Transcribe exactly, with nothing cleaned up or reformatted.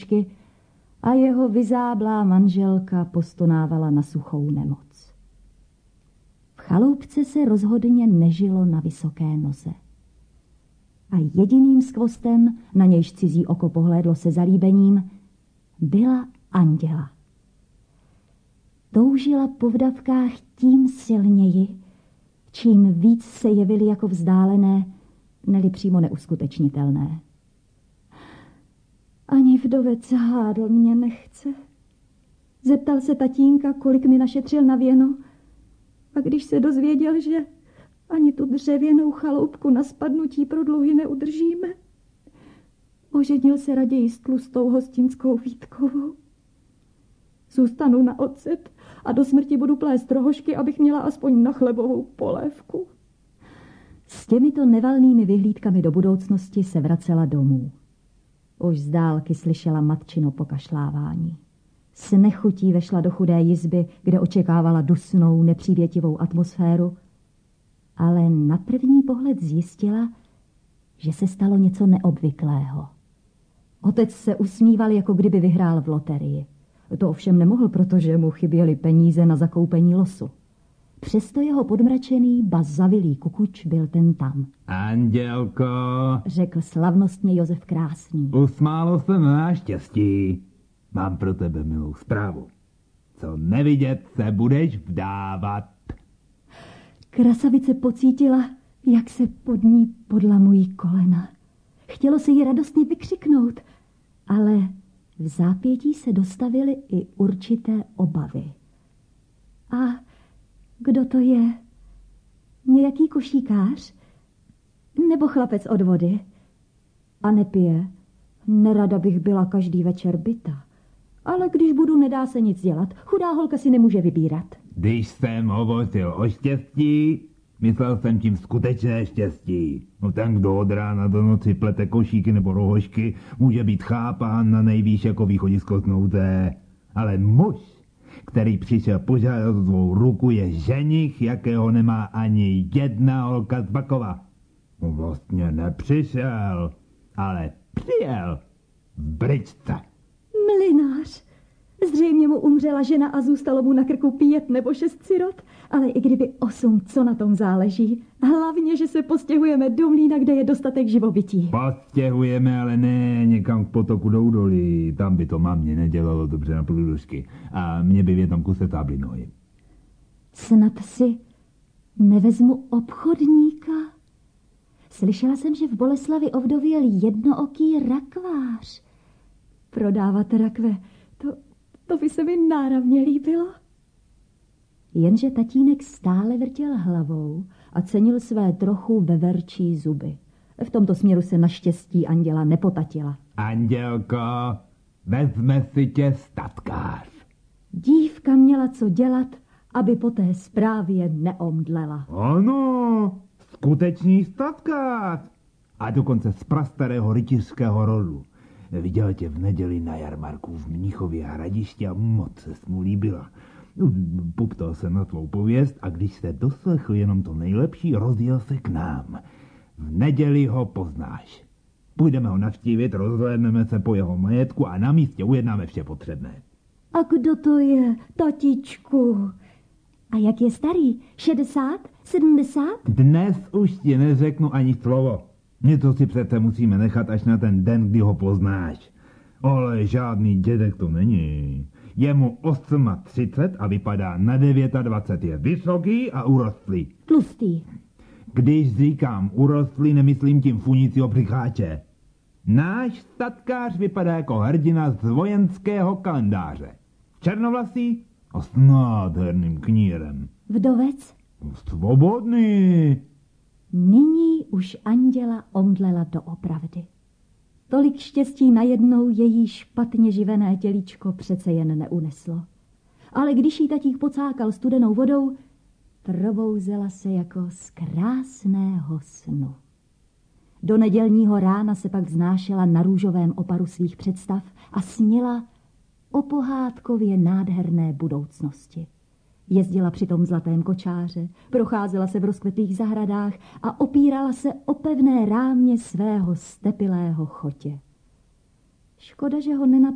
ponožky a jeho vyzáblá manželka postonávala na suchou nemoc. V chaloupce se rozhodně nežilo na vysoké noze. A jediným skvostem, na nějž cizí oko pohlédlo se zalíbením, byla Anděla. Toužila po vdavkách tím silněji, čím víc se jevily jako vzdálené, neli přímo neuskutečnitelné. Ani vdovec hádl mě nechce. Zeptal se tatínka, kolik mi našetřil na věno, a když se dozvěděl, že ani tu dřevěnou chaloupku na spadnutí pro dluhy neudržíme, oženil se raději s tlustou hostinskou Vítkovou. Zůstanu na ocet a do smrti budu plést rohožky, abych měla aspoň na chlebovou polévku. S těmito nevalnými vyhlídkami do budoucnosti se vracela domů. Už z dálky slyšela matčino pokašlávání. S nechutí vešla do chudé jizby, kde očekávala dusnou, nepřívětivou atmosféru, ale na první pohled zjistila, že se stalo něco neobvyklého. Otec se usmíval, jako kdyby vyhrál v loterii. To ovšem nemohl, protože mu chyběly peníze na zakoupení losu. Přesto jeho podmračený, ba zavilý kukuč byl ten tam. Andělko, řekl slavnostně Josef Krásný. Usmálo se na náštěstí. Mám pro tebe milou zprávu. Co nevidět, se budeš vdávat. Krasavice pocítila, jak se pod ní podlamují kolena. Chtělo se jí radostně vykřiknout, ale v zápětí se dostavily i určité obavy. A kdo to je? Nějaký košíkář? Nebo chlapec od vody? A nepije. Nerada bych byla každý večer bita. Ale když budu, nedá se nic dělat. Chudá holka si nemůže vybírat. Když jsem hovořil o štěstí, myslel jsem tím skutečné štěstí. No ten, kdo od rána do noci plete košíky nebo rohožky, může být chápán na nejvýš jako východisko z nouze. Ale muž, který přišel požádat o svou ruku, je ženich, jakého nemá ani jedna holka z Bakova. No vlastně nepřišel, ale přijel v bričce. Mlynář. Zřejmě mu umřela žena a zůstalo mu na krku pět nebo šest sirot, ale i kdyby osm, co na tom záleží? Hlavně, že se postěhujeme do mlýna, kde je dostatek živobytí. Postěhujeme, ale ne někam k potoku do údolí. Tam by to mámě nedělalo dobře na průdušky. A mě by v jednom kuse tábly nohy. Snad si nevezmu obchodníka? Slyšela jsem, že v Boleslavi ovdověl jednooký rakvář. Prodávat rakve, to, to by se mi náravně líbilo. Jenže tatínek stále vrtěl hlavou a cenil své trochu veverčí zuby. V tomto směru se naštěstí Anděla nepotatila. Andělko, vezme si tě statkář. Dívka měla co dělat, aby po té zprávě neomdlela. Ano, skutečný statkář. A dokonce z prastarého rytířského rodu. Viděl tě v neděli na jarmarku v Mnichově Hradišti a moc se mu líbila. Poptal se na tvou pověst a když se doslechl jenom to nejlepší, rozjel se k nám. V neděli ho poznáš. Půjdeme ho navštívit, rozhlédneme se po jeho majetku a na místě ujednáme vše potřebné. A kdo to je, tatičku? A jak je starý? Šedesát? Sedmdesát? Dnes už ti neřeknu ani slovo. Něco si přece musíme nechat až na ten den, kdy ho poznáš. Ale žádný dědek to není. Je mu třicet osm a vypadá na dvacet devět. Je vysoký a urostlý. Tlustý. Když říkám urostlý, nemyslím tím funícího přicháče. Náš statkář vypadá jako hrdina z vojenského kalendáře. Černovlasý a s nádherným knírem. Vdovec? Svobodný. Nyní už Anděla omdlela doopravdy. Tolik štěstí najednou její špatně živené tělíčko přece jen neuneslo. Ale když jí tatík pocákal studenou vodou, probouzela se jako z krásného snu. Do nedělního rána se pak vznášela na růžovém oparu svých představ a snila o pohádkově nádherné budoucnosti. Jezdila při tom zlatém kočáře, procházela se v rozkvetlých zahradách a opírala se o pevné rámě svého stepilého chotě. Škoda, že ho nenapříklad